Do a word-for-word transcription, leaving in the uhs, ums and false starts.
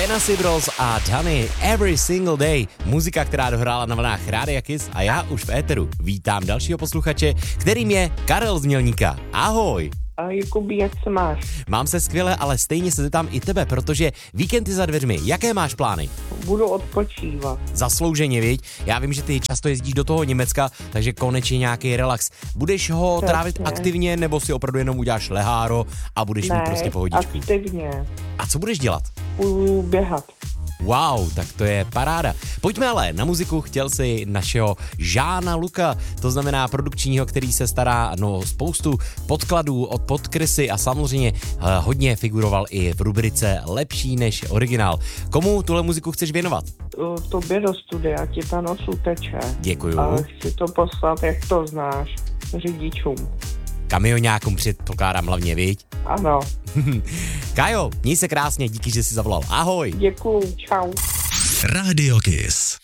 Tennessee Bros a Dany Every Single Day. Muzika, která dohrála na vlnách Rádia Kiss a já už v éteru vítám dalšího posluchače, kterým je Karel z Mělníka. Ahoj. A Jakubi, jak se máš? Mám se skvěle, ale stejně se zeptám i tebe, protože víkend je za dveřmi. Jaké máš plány? Budu odpočívat. Zaslouženě, viď? Já vím, že ty často jezdíš do toho Německa, takže konečně nějaký relax. Budeš ho Přesně. trávit aktivně, nebo si opravdu jenom uděláš leháro a budeš Ne, mít prostě pohodičku? aktivně. A co budeš dělat? Budu běhat. Wow, tak to je paráda. Pojďme ale na muziku, chtěl si našeho Žána Luka, to znamená produkčního, který se stará no spoustu podkladů od podkrysy a samozřejmě eh, hodně figuroval i v rubrice Lepší než originál. Komu tuhle muziku chceš věnovat? O, Tobě do studia ti ta noc uteče. Děkuju. A chci to poslat, jak to znáš, řidičům. Kamioňákům předpokládám hlavně, viď? Ano. Kájo, měj se krásně, díky, že jsi zavolal. Ahoj. Děkuju, čau. Radio Kiss.